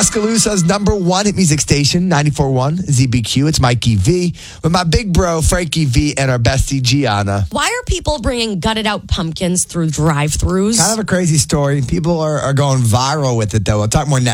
Tuscaloosa's number one hit music station, 94.1 ZBQ. It's Mikey V with my big bro, Frankie V, and our bestie, Gianna. Why are people bringing gutted out pumpkins through drive-thrus? Kind of a crazy story. People are going viral with it, though. We'll talk more next.